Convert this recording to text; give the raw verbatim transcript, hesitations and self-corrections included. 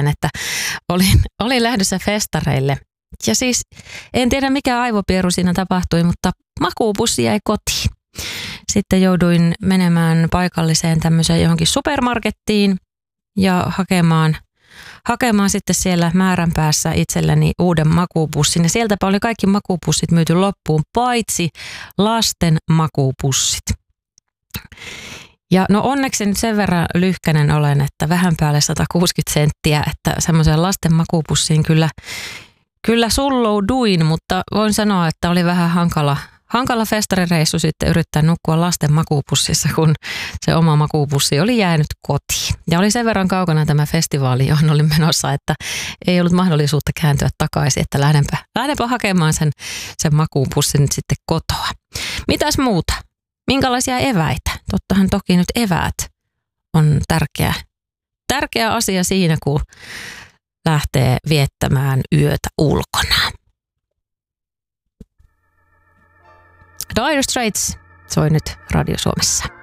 nimittäin, että olin, olin lähdössä festareille. Ja siis en tiedä mikä aivopieru siinä tapahtui, mutta makuupussi jäi kotiin. Sitten jouduin menemään paikalliseen tämmöiseen johonkin supermarkettiin ja hakemaan, hakemaan sitten siellä määränpäässä itselleni uuden makuupussin. Ja sieltäpä oli kaikki makuupussit myyty loppuun, paitsi lasten makuupussit. Ja no onneksi nyt sen verran lyhkänen olen, että vähän päälle sata kuusikymmentä senttiä, että semmoisen lasten makuupussiin kyllä, kyllä sullouduin, mutta voin sanoa, että oli vähän hankala, hankala festarireissu sitten yrittää nukkua lasten makuupussissa, kun se oma makuupussi oli jäänyt kotiin. Ja oli sen verran kaukana tämä festivaali, johon olin menossa, että ei ollut mahdollisuutta kääntyä takaisin, että lähdenpä, lähdenpä hakemaan sen, sen makuupussin nyt sitten kotoa. Mitäs muuta? Minkälaisia eväitä? Tottahan toki nyt eväät on tärkeä, tärkeä asia siinä, kun lähtee viettämään yötä ulkona. Dire Straits soi nyt Radio Suomessa.